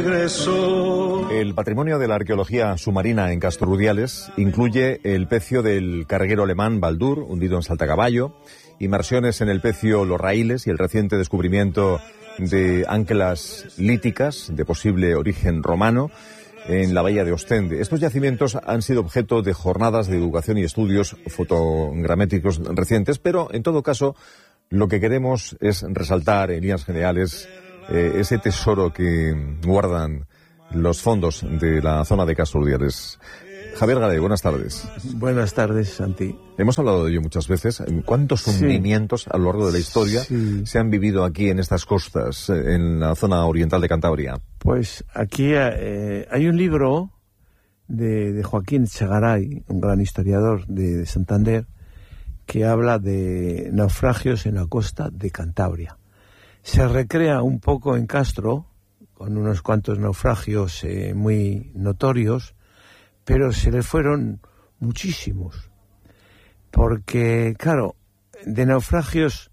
El patrimonio de la arqueología submarina en Castrorudiales incluye el pecio del carguero alemán Baldur, hundido en Saltacaballo, inmersiones en el pecio Los Raíles y el reciente descubrimiento de anclas líticas de posible origen romano en la bahía de Ostende. Estos yacimientos han sido objeto de jornadas de educación y estudios fotogramétricos recientes, pero en todo caso lo que queremos es resaltar en líneas generales ese tesoro que guardan los fondos de la zona de Castrorudiales. Javier Garay, buenas tardes. Buenas tardes, Santi. Hemos hablado de ello muchas veces. ¿Cuántos hundimientos a lo largo de la historia se han vivido aquí en estas costas, en la zona oriental de Cantabria? Pues aquí hay un libro de Joaquín Echegaray, un gran historiador de Santander, que habla de naufragios en la costa de Cantabria. Se recrea un poco en Castro, con unos cuantos naufragios muy notorios, pero se le fueron muchísimos. Porque, claro, de naufragios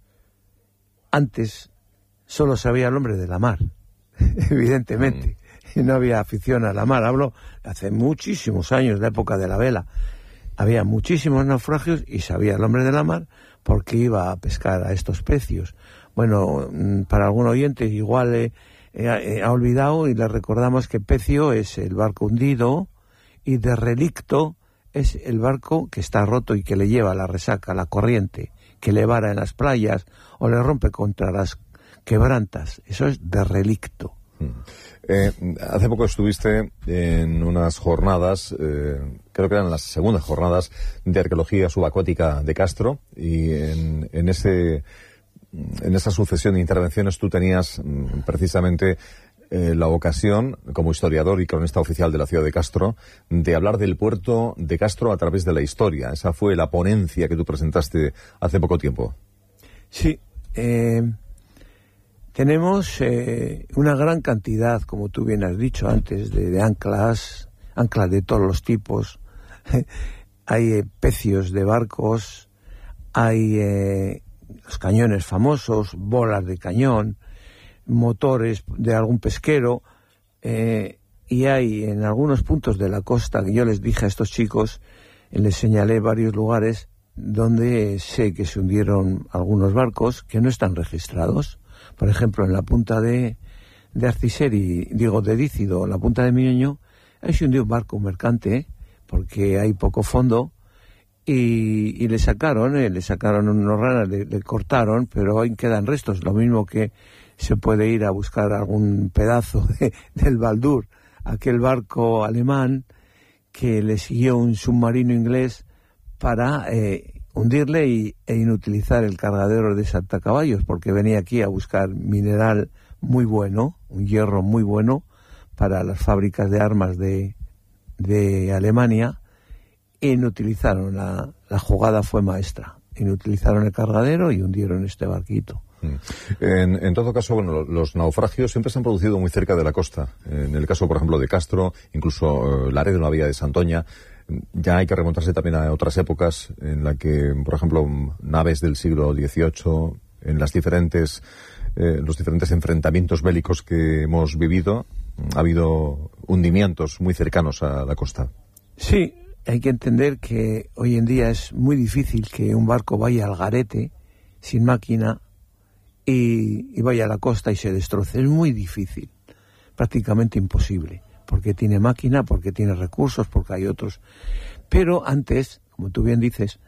antes solo sabía el hombre de la mar, evidentemente, y no había afición a la mar. Hablo hace muchísimos años, la época de la vela. Había muchísimos naufragios y sabía el hombre de la mar porque iba a pescar a estos pecios. Bueno, para algún oyente igual ha olvidado y le recordamos que pecio es el barco hundido y derrelicto es el barco que está roto y que le lleva la resaca, la corriente, que le vara en las playas o le rompe contra las quebrantas. Eso es derrelicto. Hace poco estuviste en unas jornadas, creo que eran las segundas jornadas de arqueología subacuática de Castro, y en esa sucesión de intervenciones tú tenías precisamente la ocasión, como historiador y cronista oficial de la ciudad de Castro, de hablar del puerto de Castro a través de la historia. Esa fue la ponencia que tú presentaste hace poco tiempo. Sí, tenemos una gran cantidad, como tú bien has dicho antes, de anclas de todos los tipos. Hay pecios de barcos, hay los cañones famosos, bolas de cañón, motores de algún pesquero, y hay en algunos puntos de la costa, que yo les dije a estos chicos, les señalé varios lugares donde sé que se hundieron algunos barcos que no están registrados. Por ejemplo, en la punta de Arciseri, de Dícido, en la punta de Miñoño, ahí se hundió un barco mercante, porque hay poco fondo, y le sacaron unos ranas, le cortaron, pero ahí quedan restos. Lo mismo que se puede ir a buscar algún pedazo del Baldur, aquel barco alemán que le siguió un submarino inglés para hundirle e inutilizar el cargadero de Saltacaballos, porque venía aquí a buscar mineral muy bueno, un hierro muy bueno para las fábricas de armas de Alemania. Inutilizaron la jugada, fue maestra. Inutilizaron el cargadero y hundieron este barquito. En todo caso, bueno, los naufragios siempre se han producido muy cerca de la costa. En el caso, por ejemplo, de Castro, incluso la red de una vía de Santoña. Ya hay que remontarse también a otras épocas en la que, por ejemplo, naves del siglo XVIII, en los diferentes enfrentamientos bélicos que hemos vivido, ha habido hundimientos muy cercanos a la costa. Sí, hay que entender que hoy en día es muy difícil que un barco vaya al garete sin máquina y vaya a la costa y se destroce. Es muy difícil, prácticamente imposible, porque tiene máquina, porque tiene recursos, porque hay otros. Pero antes, como tú bien dices,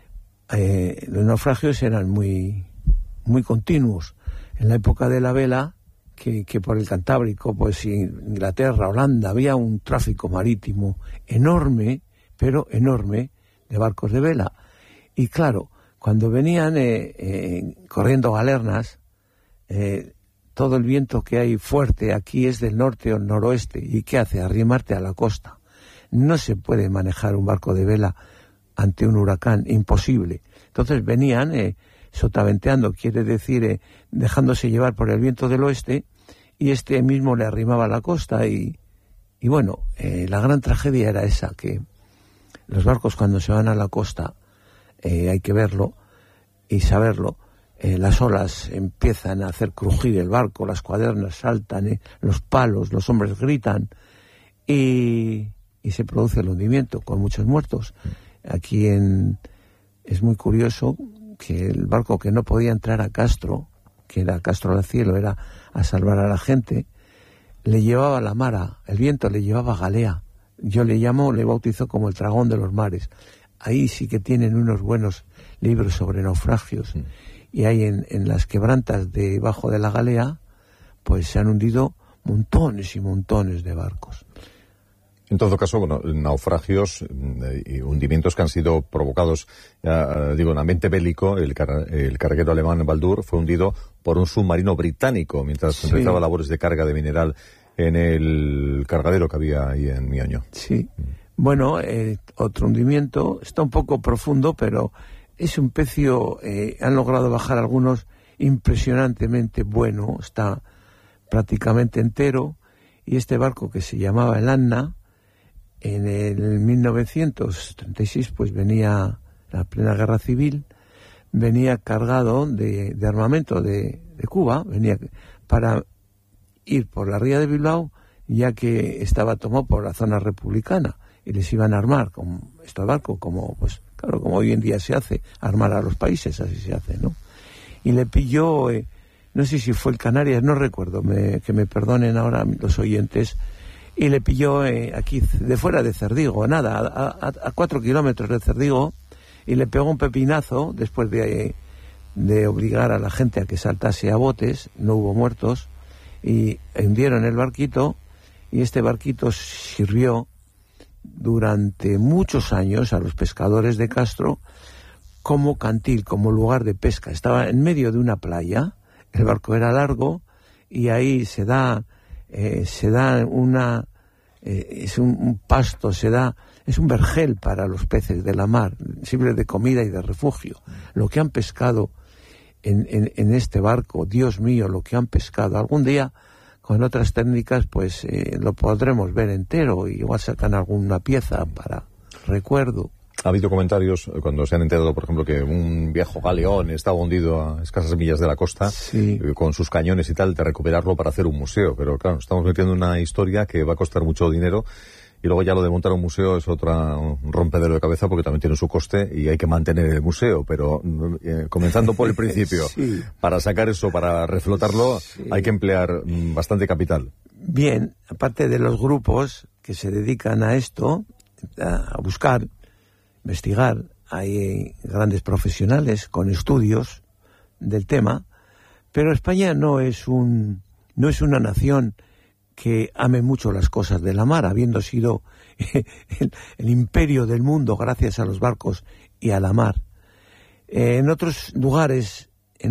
los naufragios eran muy, muy continuos. En la época de la vela, que por el Cantábrico, pues Inglaterra, Holanda, había un tráfico marítimo enorme, pero enorme, de barcos de vela. Y claro, cuando venían corriendo galernas, todo el viento que hay fuerte aquí es del norte o noroeste. ¿Y qué hace? Arrimarte a la costa. No se puede manejar un barco de vela ante un huracán, imposible. Entonces venían sotaventeando, quiere decir dejándose llevar por el viento del oeste, y este mismo le arrimaba a la costa. Y bueno, la gran tragedia era esa, que los barcos cuando se van a la costa, hay que verlo y saberlo, las olas empiezan a hacer crujir el barco, las cuadernas saltan, los palos, los hombres gritan y se produce el hundimiento con muchos muertos. Aquí es muy curioso que el barco que no podía entrar a Castro, que era Castro al cielo, era a salvar a la gente, le llevaba la mara, el viento le llevaba galea. Yo le bautizo como el dragón de los mares. Ahí sí que tienen unos buenos libros sobre naufragios. Y ahí en las quebrantas debajo de la galea, pues se han hundido montones y montones de barcos. En todo caso, bueno, naufragios y hundimientos que han sido provocados, en ambiente bélico. El carguero alemán Baldur fue hundido por un submarino británico mientras realizaba labores de carga de mineral en el cargadero que había ahí en Mioño. Sí. Bueno, otro hundimiento, está un poco profundo, pero es un pecio, han logrado bajar algunos impresionantemente bueno, está prácticamente entero, y este barco que se llamaba el Anna, en el 1936, pues venía la plena guerra civil, venía cargado de armamento de Cuba, venía para ir por la ría de Bilbao, ya que estaba tomado por la zona republicana, y les iban a armar con este barco, como pues claro, como hoy en día se hace, armar a los países, así se hace, ¿no? Y le pilló, no sé si fue el Canarias, no recuerdo, que me perdonen ahora los oyentes, y le pilló aquí, de fuera de Cerdigo, a 4 kilómetros de Cerdigo, y le pegó un pepinazo después de obligar a la gente a que saltase a botes, no hubo muertos, y hundieron el barquito, y este barquito sirvió durante muchos años a los pescadores de Castro como cantil, como lugar de pesca. Estaba en medio de una playa, el barco era largo, y ahí se da es un pasto, es un vergel para los peces de la mar, sirve de comida y de refugio. Lo que han pescado en este barco, Dios mío, lo que han pescado. Algún día, con otras técnicas, pues lo podremos ver entero, y igual sacan alguna pieza para recuerdo. Ha habido comentarios cuando se han enterado, por ejemplo, que un viejo galeón estaba hundido a escasas millas de la costa, con sus cañones y tal, de recuperarlo para hacer un museo. Pero claro, estamos metiendo una historia que va a costar mucho dinero, y luego ya lo de montar un museo es un rompedero de cabeza, porque también tiene su coste y hay que mantener el museo. Pero comenzando por el principio, para sacar eso, para reflotarlo, hay que emplear bastante capital. Bien, aparte de los grupos que se dedican a esto, a buscar, investigar, hay grandes profesionales con estudios del tema, pero España no es una nación que ame mucho las cosas de la mar, habiendo sido el imperio del mundo gracias a los barcos y a la mar. En otros lugares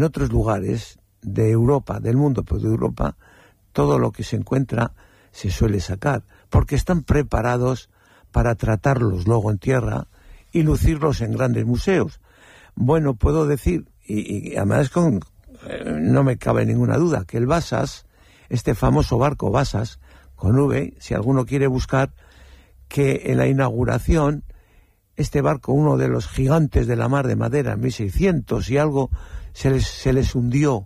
de Europa, del mundo, pero de Europa, todo lo que se encuentra se suele sacar, porque están preparados para tratarlos luego en tierra y lucirlos en grandes museos. Bueno, puedo decir, y además no me cabe ninguna duda, que el Vasas, este famoso barco Vasas, con V, si alguno quiere buscar, que en la inauguración, este barco, uno de los gigantes de la mar de madera, en 1600 y algo, se les hundió.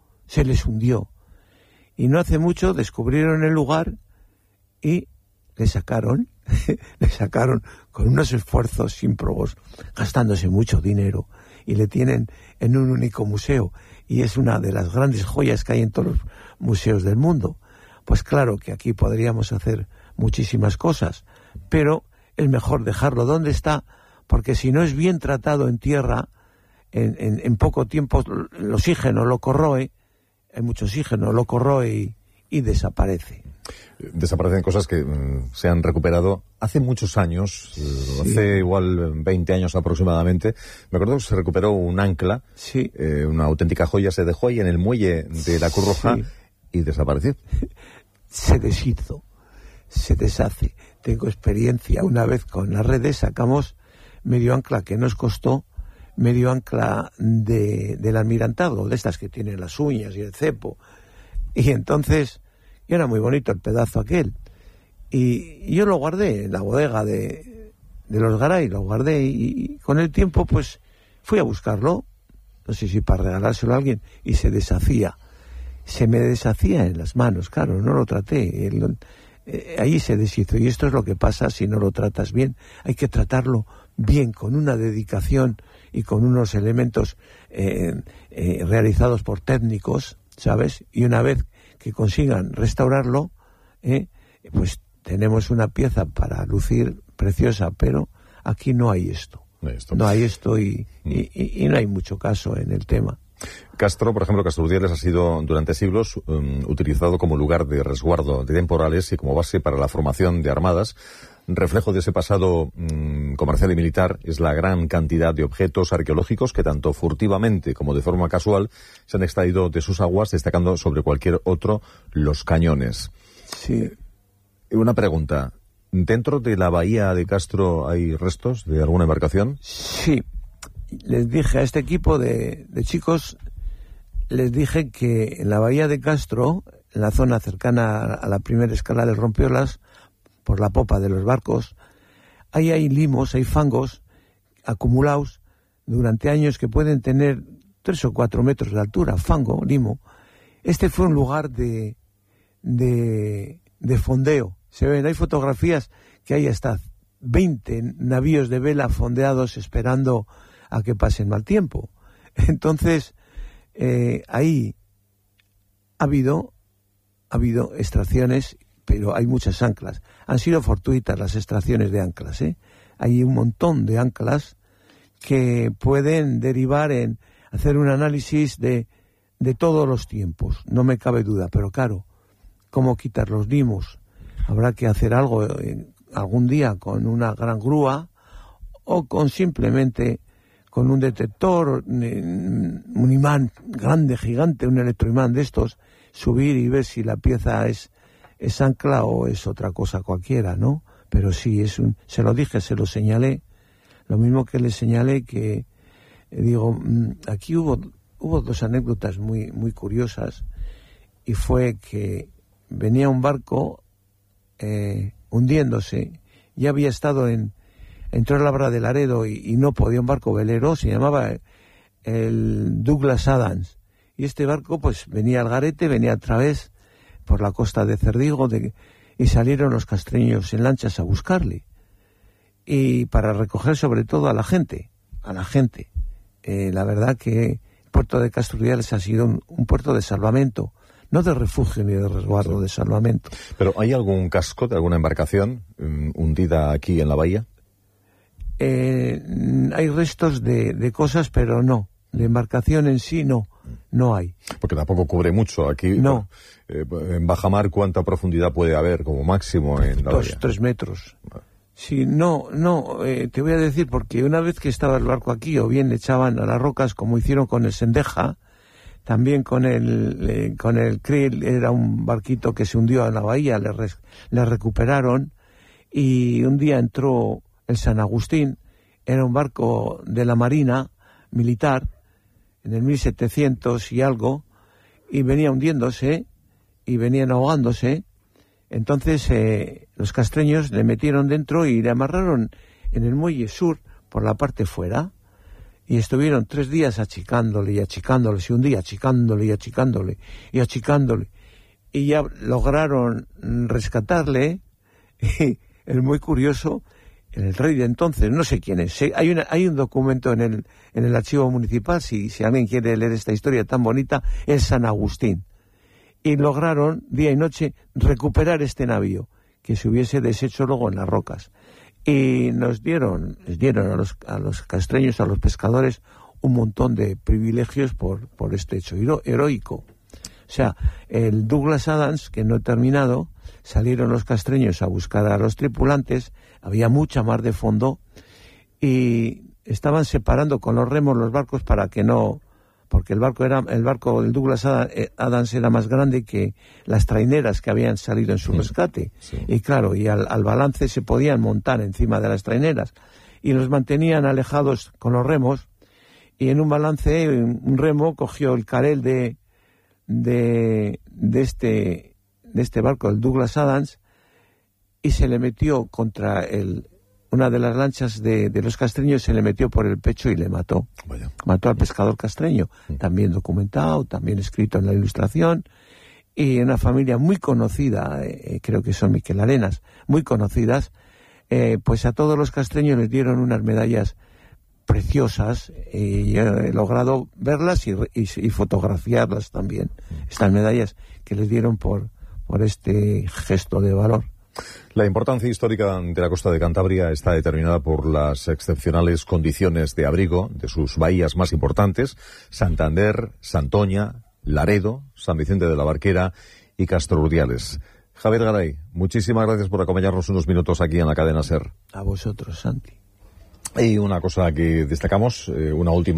Y no hace mucho descubrieron el lugar y le sacaron con unos esfuerzos ímprobos, gastándose mucho dinero, y le tienen en un único museo, y es una de las grandes joyas que hay en todos los museos del mundo. Pues claro que aquí podríamos hacer muchísimas cosas, pero es mejor dejarlo donde está, porque si no es bien tratado en tierra, en poco tiempo el oxígeno lo corroe, hay mucho oxígeno, lo corroe y desaparece. Desaparecen cosas que se han recuperado hace muchos años, hace igual 20 años aproximadamente. Me acuerdo que se recuperó un ancla, una auténtica joya, se dejó ahí en el muelle de la Cruz Roja y desapareció. Se deshizo, se deshace. Tengo experiencia, una vez con las redes sacamos medio ancla que nos costó, medio ancla del almirantado, de estas que tienen las uñas y el cepo, y entonces era muy bonito el pedazo aquel, y yo lo guardé en la bodega de los Garay, lo guardé, y con el tiempo pues fui a buscarlo, no sé si para regalárselo a alguien, y se deshacía. Se me deshacía en las manos, claro, no lo traté. Ahí se deshizo, y esto es lo que pasa si no lo tratas bien. Hay que tratarlo bien, con una dedicación y con unos elementos realizados por técnicos, ¿sabes? Y una vez que consigan restaurarlo, pues tenemos una pieza para lucir preciosa, pero aquí no hay esto. No hay esto y no hay mucho caso en el tema. Castro, por ejemplo, Castrudiales ha sido durante siglos utilizado como lugar de resguardo de temporales y como base para la formación de armadas. Reflejo de ese pasado comercial y militar es la gran cantidad de objetos arqueológicos que tanto furtivamente como de forma casual se han extraído de sus aguas, destacando sobre cualquier otro los cañones. Sí. Una pregunta. ¿Dentro de la bahía de Castro hay restos de alguna embarcación? Sí. Les dije a este equipo de chicos, les dije que en la bahía de Castro, en la zona cercana a la primera escala del Rompiolas, por la popa de los barcos, ahí hay limos, hay fangos acumulados durante años que pueden tener 3 o 4 metros de altura, fango, limo. Este fue un lugar de fondeo. Se ven, hay fotografías que hay hasta 20 navíos de vela fondeados esperando a que pasen mal tiempo. Entonces, ahí ha habido extracciones, pero hay muchas anclas. Han sido fortuitas las extracciones de anclas, Hay un montón de anclas que pueden derivar en hacer un análisis de todos los tiempos, no me cabe duda, pero claro, ¿cómo quitar los limos? Habrá que hacer algo algún día con una gran grúa o con simplemente con un detector, un imán grande, gigante, un electroimán de estos, subir y ver si la pieza es ancla o es otra cosa cualquiera, ¿no? Pero sí, se lo dije, se lo señalé, lo mismo que le señalé que, aquí hubo 2 anécdotas muy, muy curiosas, y fue que venía un barco hundiéndose, ya había estado entró en la Labra de Laredo y no podía, un barco velero, se llamaba el Douglas Adams, y este barco pues venía al garete, venía a través por la costa de Cerdigo, y salieron los castreños en lanchas a buscarle, y para recoger sobre todo a la gente. La verdad que el puerto de Castrudiales ha sido un puerto de salvamento, no de refugio ni de resguardo, de salvamento. ¿Pero hay algún casco de alguna embarcación hundida aquí en la bahía? Hay restos de cosas, pero no. De embarcación en sí no hay. Porque tampoco cubre mucho aquí. No. En bajamar, ¿cuánta profundidad puede haber como máximo en la bahía? 3 metros. Sí, te voy a decir, porque una vez que estaba el barco aquí, o bien le echaban a las rocas, como hicieron con el Sendeja, también con el Krill, era un barquito que se hundió en la bahía, le recuperaron, y un día entró el San Agustín, era un barco de la Marina militar, en el 1700 y algo, y venía hundiéndose, y venían ahogándose. Entonces los castreños le metieron dentro y le amarraron en el muelle sur, por la parte fuera, y estuvieron 3 días achicándole y achicándole, y un día achicándole y achicándole y achicándole, y ya lograron rescatarle. Y es muy curioso, el rey de entonces, no sé quién es, hay un documento en el archivo municipal, si alguien quiere leer esta historia tan bonita, es San Agustín, y lograron día y noche recuperar este navío, que se hubiese deshecho luego en las rocas. Y les dieron a los castreños, a los pescadores, un montón de privilegios por este hecho heroico. O sea, el Douglas Adams, que no he terminado, salieron los castreños a buscar a los tripulantes, había mucha mar de fondo, y estaban separando con los remos los barcos para que no, porque el barco del Douglas Adams era más grande que las traineras que habían salido en su rescate. Sí. Y claro, y al balance se podían montar encima de las traineras, y los mantenían alejados con los remos, y en un balance un remo cogió el carel de este barco, el Douglas Adams, y se le metió contra una de las lanchas de los castreños se le metió por el pecho y le mató. Vaya. Mató al pescador castreño, también documentado, también escrito en la Ilustración, y una familia muy conocida, creo que son Miquelarenas, muy conocidas, pues a todos los castreños les dieron unas medallas preciosas, y he logrado verlas y fotografiarlas también, estas medallas que les dieron por este gesto de valor. La importancia histórica de la costa de Cantabria está determinada por las excepcionales condiciones de abrigo de sus bahías más importantes: Santander, Santoña, Laredo, San Vicente de la Barquera y Castrorudiales. Javier Garay, muchísimas gracias por acompañarnos unos minutos aquí en la cadena SER. A vosotros, Santi. Y una cosa que destacamos, una última